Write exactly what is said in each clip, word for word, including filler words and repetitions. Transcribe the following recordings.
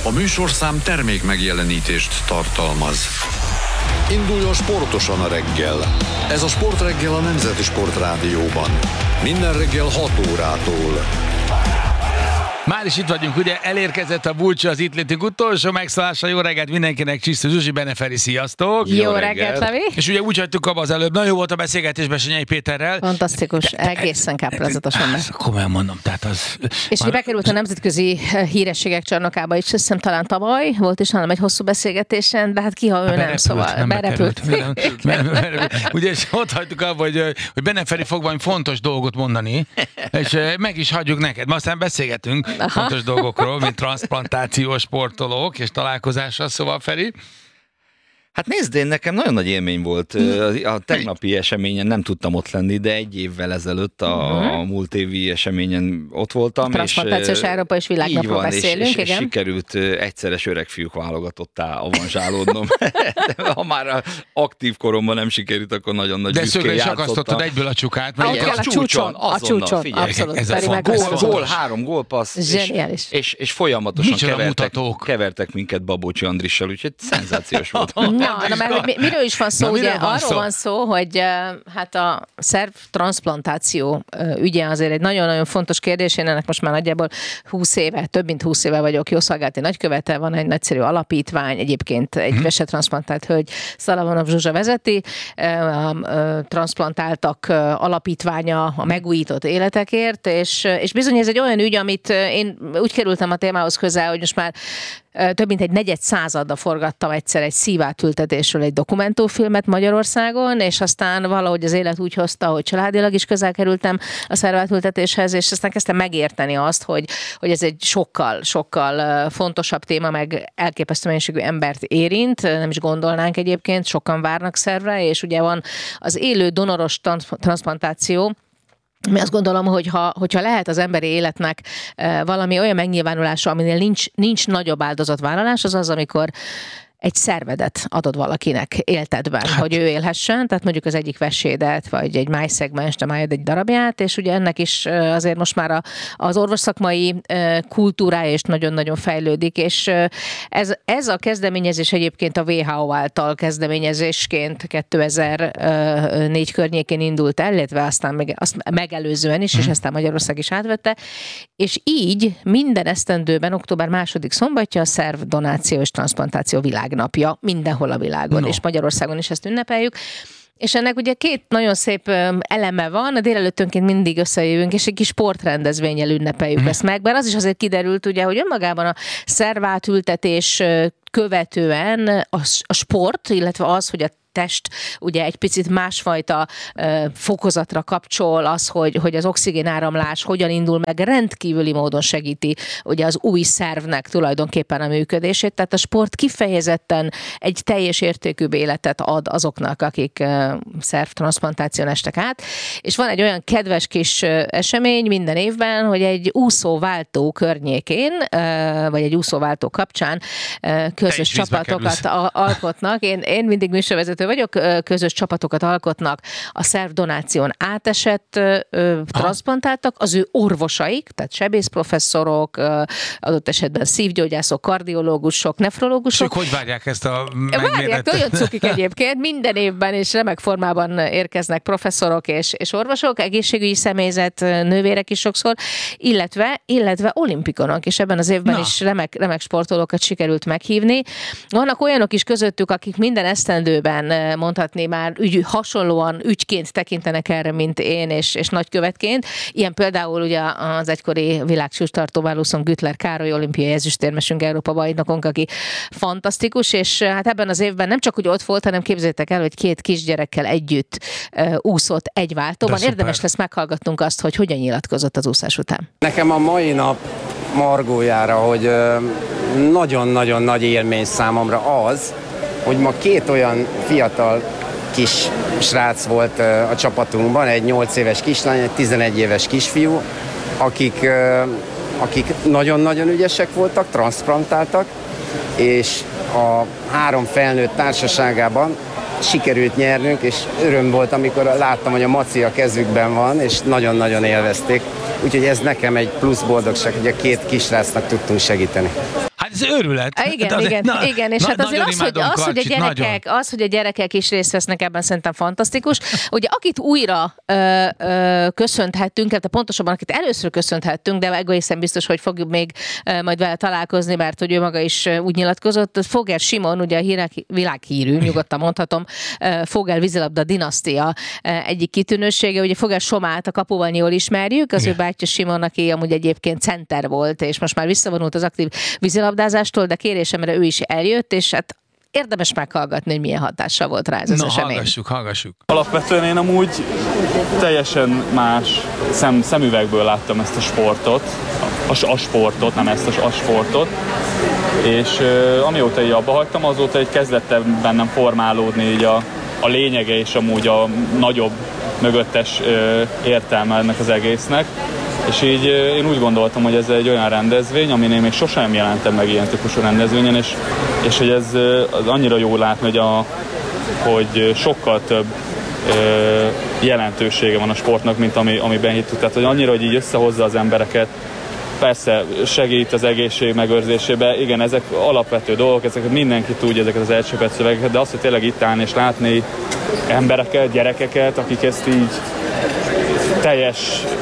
A műsorszám termék megjelenítést tartalmaz. Induljon sportosan a reggel. Ez a Sportreggel a Nemzeti Sportrádióban. Minden reggel hat órától. Már is itt vagyunk, ugye elérkezett a búcsú, az itt létünk utolsó megszállása. Jó reggelt mindenkinek, Csisztus Zsuzsi, Beneferi, sziasztok! Jó, jó reggelt, reggelt, Levi! És ugye úgy hagytuk abba az előbb, nagyon jó volt a beszélgetés Besenyei Péterrel. Fantasztikus, de, egészen káprázatosan. Hát, komolyan mondom, tehát az... És már... bekerült a nemzetközi hírességek csarnokába is, azt hiszem talán tavaly, volt is nálam egy hosszú beszélgetésen, de hát ki, ha ő berepült, nem, szóval nem berepült. berepült. Ugye, és ott hagytuk abba, hogy, hogy Beneferi fog valami fontos dolgot mondani, és meg is hagyjuk neked, ma aztán beszélgetünk. Aha. Fontos dolgokról, mint transzplantációs sportolók és találkozással, szóval Feri. Hát nézd, én nekem nagyon nagy élmény volt. A tegnapi eseményen nem tudtam ott lenni, de egy évvel ezelőtt a, a múlt évi eseményen ott voltam. Transzplantációs Európa és Világnapról beszélünk, és, és, igen. És sikerült egyszeres öregfiúk válogatottá avanzsálódnom. De ha már aktív koromban nem sikerült, akkor nagyon nagy büszkén játszottam. De szögre is akasztottad egyből a csukát. Ahol kell a csúcson, a csúcson, figyelj, abszolút. Ez a gól, gól, három gólpassz, és, és, és folyamatosan kevertek, kevertek minket Babócsi Andrissal, úgyhogy szenzációs volt. Na, na, mert hogy miről is van szó, na, ugye van arról szó? van szó, hogy hát a szerv transzplantáció ügye azért egy nagyon-nagyon fontos kérdés, én ennek most már nagyjából húsz éve, több mint húsz éve vagyok jószolgálati nagykövete, van egy nagyszerű alapítvány, egyébként egy hmm. vesetranszplantált hölgy, Szalavanov Zsuzsa vezeti, a transzplantáltak alapítványa a megújított életekért, és, és bizony ez egy olyan ügy, amit én úgy kerültem a témához közel, hogy most már több mint egy negyed századra forgattam egyszer egy szívátültetésről egy dokumentumfilmet Magyarországon, és aztán valahogy az élet úgy hozta, hogy családilag is közel kerültem a szervátültetéshez, és aztán kezdtem megérteni azt, hogy, hogy ez egy sokkal, sokkal fontosabb téma, meg elképesztő mennyiségű embert érint, nem is gondolnánk egyébként, sokan várnak szervre, és ugye van az élő donoros transzplantáció, mi azt gondolom, hogy ha, hogyha lehet az emberi életnek valami olyan megnyilvánulása, aminél nincs, nincs nagyobb áldozatvállalás, az az, amikor egy szervedet adod valakinek éltetben, hát. hogy ő élhessen, tehát mondjuk az egyik vesédet, vagy egy májszegmens, de májad egy darabját, és ugye ennek is azért most már a, az orvosszakmai kultúrája is nagyon-nagyon fejlődik, és ez, ez a kezdeményezés egyébként a dupla vé há o által kezdeményezésként kétezer-négy környékén indult el, illetve aztán meg, azt megelőzően is, és aztán Magyarország is átvette, és így minden esztendőben október második szombatja a szervdonáció és transzplantáció világ napja mindenhol a világon, no. és Magyarországon is ezt ünnepeljük. És ennek ugye két nagyon szép eleme van, a délelőttönként mindig összejövünk, és egy kis sportrendezvénnyel ünnepeljük mm. ezt meg, bár az is azért kiderült, ugye, hogy önmagában a szervátültetés követően a, a sport, illetve az, hogy a test ugye egy picit másfajta uh, fokozatra kapcsol, az, hogy, hogy az oxigénáramlás hogyan indul meg, rendkívüli módon segíti ugye az új szervnek tulajdonképpen a működését, tehát a sport kifejezetten egy teljes értékű életet ad azoknak, akik uh, szervtranszplantáción estek át, és van egy olyan kedves kis uh, esemény minden évben, hogy egy úszóváltó környékén, uh, vagy egy úszóváltó kapcsán uh, közös csapatokat a- alkotnak. Én, én mindig műsorvezető vagyok, közös csapatokat alkotnak a szervdonáción átesett transzplantáltak, az ő orvosaik, tehát sebészprofesszorok, adott esetben szívgyógyászok, kardiológusok, nefrológusok. És ők hogy várják ezt a megméretet? Várják, olyan cukik egyébként, minden évben és remek formában érkeznek professzorok és, és orvosok, egészségügyi személyzet, nővérek is sokszor, illetve, illetve olimpikonok, és ebben az évben Na. is remek, remek sportolókat sikerült meghívni. Vannak olyanok is közöttük, akik minden esztendőben mondhatni már ügy, hasonlóan ügyként tekintenek erre, mint én, és, és nagykövetként. Ilyen például ugye az egykori világcsúcstartó Váluszon Güttler Károly, olimpiai ezüstérmesünk, Európa bajnokunk, aki fantasztikus, és hát ebben az évben nem csak úgy ott volt, hanem képzeljétek el, hogy két kisgyerekkel együtt uh, úszott egy váltóban. Érdemes lesz meghallgatnunk azt, hogy hogyan nyilatkozott az úszás után. Nekem a mai nap margójára, hogy nagyon-nagyon nagy élmény számomra az, hogy ma két olyan fiatal kis srác volt a csapatunkban, egy nyolc éves kislány, egy tizenegy éves kisfiú, akik, akik nagyon-nagyon ügyesek voltak, transzplantáltak, és a három felnőtt társaságában sikerült nyernünk, és öröm volt, amikor láttam, hogy a maci a kezükben van, és nagyon-nagyon élvezték. Úgyhogy ez nekem egy plusz boldogság, hogy a két kisrácnak tudtunk segíteni. Hát ez őrület. Ah, igen, hát azért, igen, na, igen, és na, hát azért az, hogy, az, hogy a gyerekek, az, hogy a gyerekek is részt vesznek ebben, szerintem fantasztikus. Ugye akit újra ö, ö, köszönthettünk, tehát pontosabban akit először köszönthettünk, de egészen biztos, hogy fogjuk még ö, majd vele találkozni, mert hogy ő maga is ö, úgy nyilatkozott. Fogel Simon, ugye a hírek, világhírű, nyugodtan mondhatom, ö, Fogel vízilabda dinasztia ö, egyik kitűnősége. Ugye Fogel Somát a kapuval jól ismerjük, az igen. Ő bátyja Simon, aki amúgy egyébként center volt, és most már visszavonult az aktív vízilabdázástól, de kérésemre ő is eljött, és hát érdemes meghallgatni, hogy milyen hatással volt rá ez az no, esemény. hallgassuk, hallgassuk. Alapvetően én amúgy teljesen más szem, szemüvegből láttam ezt a sportot, a, a sportot, nem ezt a, a sportot, és uh, amióta így abba hagytam, azóta egy kezdett bennem formálódni így a, a lényege és amúgy a nagyobb mögöttes uh, értelme ennek az egésznek. És így én úgy gondoltam, hogy ez egy olyan rendezvény, amin én még sosem jelentem meg ilyen típusú rendezvényen, és, és hogy ez az annyira jó látni, hogy, a, hogy sokkal több ö, jelentősége van a sportnak, mint ami, amiben hittük. Tehát, hogy annyira, hogy így összehozza az embereket, persze segít az egészség megőrzésébe, igen, ezek alapvető dolgok, ezeket mindenki tudja, ezeket az elcsöpett szövegeket, de az, hogy tényleg itt állni és látni embereket, gyerekeket, akik ezt így teljes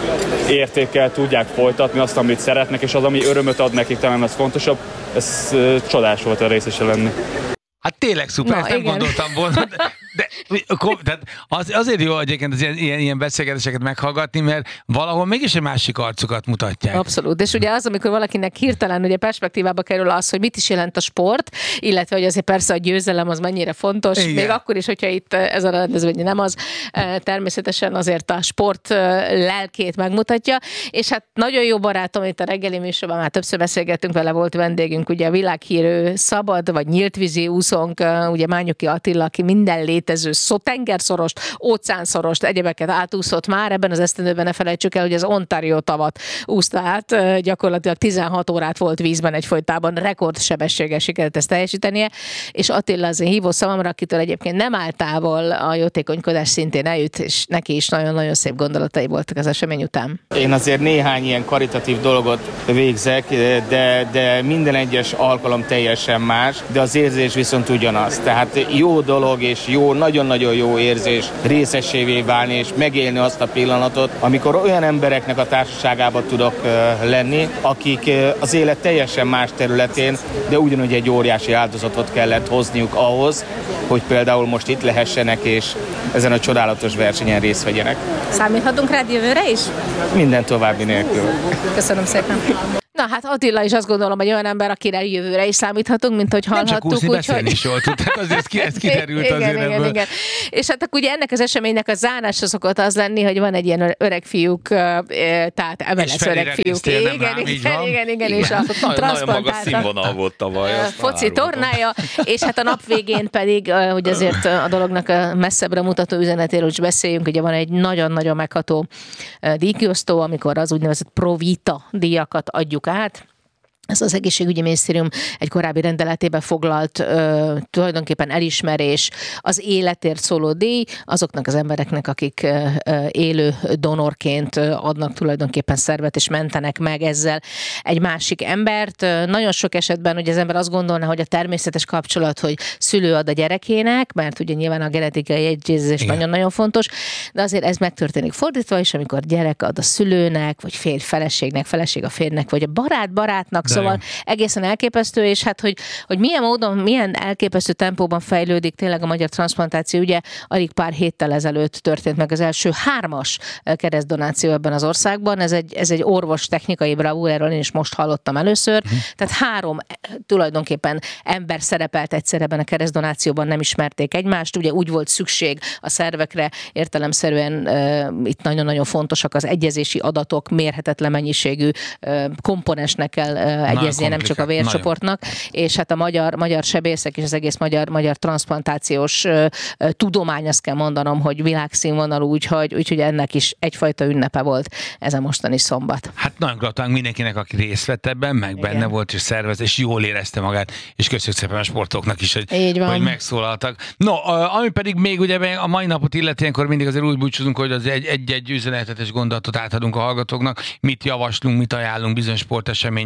értékkel tudják folytatni azt, amit szeretnek, és az, ami örömöt ad nekik, talán az fontosabb, ez uh, csodás volt a részese lenni. Hát tényleg szuper, Na, ezt nem igen. gondoltam volna, de, de de az, azért jó egyébként az ilyen, ilyen, ilyen beszélgetéseket meghallgatni, mert valahol mégis egy másik arcukat mutatják. Abszolút, és ugye az, amikor valakinek hirtelen ugye perspektívába kerül az, hogy mit is jelent a sport, illetve hogy azért persze a győzelem az mennyire fontos, igen. Még akkor is, hogyha itt ez a rendezvény nem az, természetesen azért a sport lelkét megmutatja, és hát nagyon jó barátom, itt a reggeli műsorban már többször beszélgettünk vele, volt vendégünk, ugye a világhírű szabad vagy nyíltvízi úszónk, ugye Mányoki Attila, aki minden létező tengerszorost, óceánszorost, egyebeket átúszott már, ebben az esztendőben ne felejtsük el, hogy az Ontario tavat úszta át, gyakorlatilag tizenhat órát volt vízben egyfolytában, rekordsebességgel sikerült ezt teljesítenie, és Attila az én hívó szavamra, akitől egyébként nem áll távol a jótékonykodás szintén eljut, és neki is nagyon-nagyon szép gondolatai voltak az esemény után. Én azért néhány ilyen karitatív dolgot végzek, de, de minden egyes alkalom teljesen más, de az érzés viszont ugyanaz. Tehát jó dolog és jó, nagyon-nagyon jó érzés részesévé válni és megélni azt a pillanatot, amikor olyan embereknek a társaságában tudok uh, lenni, akik uh, az élet teljesen más területén, de ugyanúgy egy óriási áldozatot kellett hozniuk ahhoz, hogy például most itt lehessenek és ezen a csodálatos versenyen részt vegyenek. Számíthatunk rád jövőre is? Minden további nélkül. Köszönöm szépen. Na hát Attila is azt gondolom, hogy olyan ember, akire jövőre is számíthatunk, mint hogy hallhattuk. Nem csak úszni, beszélni is jól tud, tehát azért ki, ez kiderült igen, azért igen, ebből. igen. És hát akkor ugye ennek az eseménynek a zárása szokott az lenni, hogy van egy ilyen öreg fiúk, tehát emelesz öreg fiúk. Igen, igen, igen, igen, igen, és a nagyon magas színvonal volt tavaly. Foci tornája, és hát a nap végén pedig, hogy azért a dolognak a messzebbre mutató üzenetéről is beszéljünk, ugye van egy nagyon-nagyon megható díjkiosztó, amikor az úgynevezett Pro Vita díjakat adjuk át. Ez az egészségügyi minisztérium egy korábbi rendeletében foglalt ö, tulajdonképpen elismerés, az életért szóló díj azoknak az embereknek, akik ö, élő donorként adnak tulajdonképpen szervet és mentenek meg ezzel egy másik embert. Nagyon sok esetben ugye az ember azt gondolna, hogy a természetes kapcsolat, hogy szülő ad a gyerekének, mert ugye nyilván a genetikai jegyzés nagyon-nagyon fontos, de azért ez megtörténik fordítva is, amikor gyerek ad a szülőnek, vagy férj feleségnek, feleség a férjnek, vagy a barát barátnak, szóval jó. Egészen elképesztő, és hát, hogy, hogy milyen módon, milyen elképesztő tempóban fejlődik tényleg a magyar transzplantáció. Ugye alig pár héttel ezelőtt történt meg az első hármas keresztdonáció ebben az országban. Ez egy, ez egy orvos technikai bravúr, erről én is most hallottam először. Uh-huh. Tehát három tulajdonképpen ember szerepelt egyszer ebben a keresztdonációban, nem ismerték egymást. Ugye úgy volt szükség a szervekre, értelemszerűen uh, itt nagyon-nagyon fontosak az egyezési adatok, mérhetetlen mennyiségű uh, komponensnek kell uh, egyeznie, nem csak a vércsoportnak, nagyon. És hát a magyar, magyar sebészek és az egész magyar, magyar transzplantációs uh, tudomány, azt kell mondanom, hogy világszínvonalú, úgyhogy, úgyhogy ennek is egyfajta ünnepe volt ez a mostani szombat. Hát nagyon gratulálunk mindenkinek, aki részt vett ebben, meg igen. benne volt és szervez, és jól érezte magát, és köszönjük szépen a sportoknak is, hogy, hogy megszólaltak. No, ami pedig még ugye a mai napot illeti, ilyenkor mindig azért úgy búcsúzunk, hogy az egy-egy üzenetet és gondolatot átadunk a hallgatóknak, mit javaslunk, mit ajánlunk bizonyos sportesemények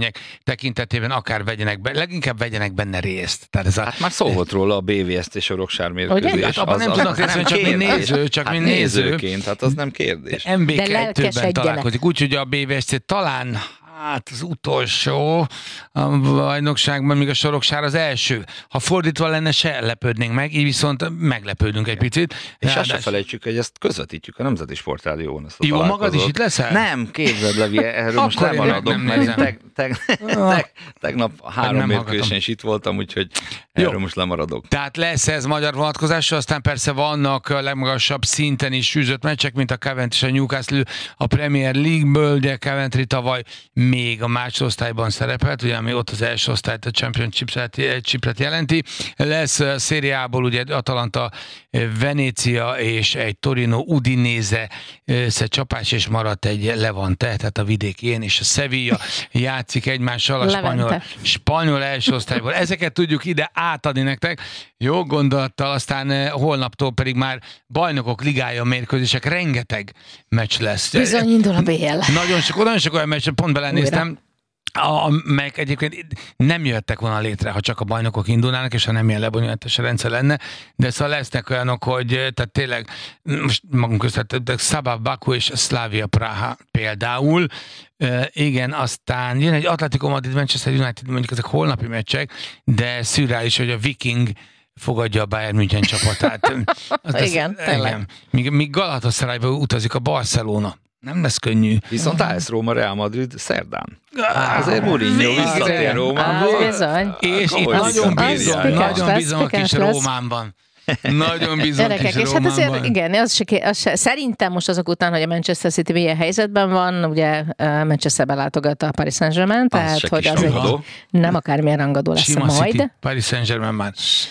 tekintetében akár vegyenek be, leginkább vegyenek benne részt. Tehát ez a, hát már szó volt róla a bé vé es-t és a Roksár mérkőzés. Hát abban nem tudnak részt, csak mint néző, csak hát mint néző. Nézőként, hát az nem kérdés. em bé kettőben találkozik, úgyhogy a bé vé es cé talán hát az utolsó a bajnokságban, míg a Soroksár az első. Ha fordítva lenne, se lepődnénk meg, így viszont meglepődünk egy picit. És azt se felejtsük, hogy ezt közvetítjük a Nemzeti Sportrádión. Ezt Jó, magad is itt leszel? Nem, képzeld, Levi, erről most lemaradok, mert én teg, teg, teg, tegnap három mérkőzésen is itt voltam, úgyhogy erről Jó. most lemaradok. Tehát lesz ez magyar vonatkozásra, aztán persze vannak a legmagasabb szinten is sűzött meccsek, mint a Coventry és a Newcastle a Premier League-ből, ugye Coventry tavaly még a másodosztályban szerepelt, ugye ami ott az első osztályt, a Championship-et jelenti. Lesz a Serie A-ból ugye Atalanta, Venécia és egy Torino Udinese összecsapás, és maradt egy Levante, tehát a vidéki és a Sevilla játszik egymással a spanyol, spanyol első osztályból. Ezeket tudjuk ide átadni nektek. Jó gondolattal, aztán holnaptól pedig már bajnokok ligája mérkőzések, rengeteg meccs lesz. Bizony indul a bé el. Nagyon sok, nagyon sok olyan meccs, pont belenéztem, A, meg egyébként nem jöttek volna létre, ha csak a bajnokok indulnának, és ha nem ilyen lebonyolítás rendszer lenne, de szóval lesznek olyanok, hogy tehát tényleg most magunk között, Szabad Baku és Slavia Praha például, e, igen, aztán jön egy Atletico Madrid, Manchester United, mondjuk ezek holnapi meccsek, de szürreális, hogy a Viking fogadja a Bayern München csapatát. Az, igen, tényleg. Míg, míg Galatasarayba utazik a Barcelona. Nem lesz könnyű. Viszont á es Róma Real Madrid szerdán. Azért Mourinho visszatér Rómába. És itt nagyon bízom, nagyon bízom a kis Rómában. Nagyon bízom Gyerekek, kis és hát azért, Rómában. igen, az se, az se, szerintem most azok után, hogy a Manchester City milyen helyzetben van, ugye Manchesterbe látogatta a Paris Saint-Germain, tehát az hogy az egy, nem akármilyen rangadó lesz Sima majd. City, Paris Saint-Germain már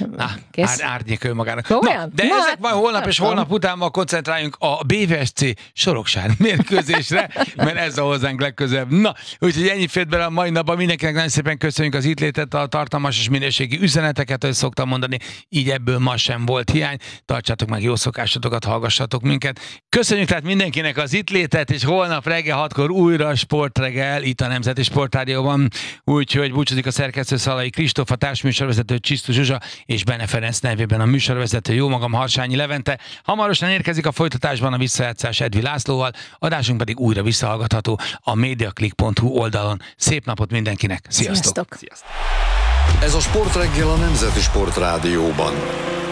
ár, árnyék ő magának. Na, de Na, ezek majd holnap és holnap után ma koncentráljunk a bé vé es cé Soroksár mérkőzésre, mert ez a hozzánk legközelebb. Na, úgyhogy ennyi fért bele a mai napban. Mindenkinek nagyon szépen köszönjük az itt létet, a tartalmas és minőségi üzeneteket, hogy szoktam mondani, így ebből ma sem volt hiány. Tartsátok meg jó szokásotokat, hallgassatok minket. Köszönjük tehát mindenkinek az itt létet, és holnap reggel hatkor újra Sportreggel itt a Nemzeti Sportrádióban. Úgyhogy búcsúzik a szerkesztő Szalai Kristóf, a társműsorvezető Csisztu Zsuzsa és Bene Ferenc nevében a műsorvezető jó magam Harsányi Levente. Hamarosan érkezik a folytatásban a visszajátszás Edvi Lászlóval, adásunk pedig újra visszahallgatható a mediaclick pont hu oldalon. Szép napot mindenkinek! Sziasztok! Sziasztok. Sziasztok. Ez a Sportreggel a Nemzeti Sportrádióban.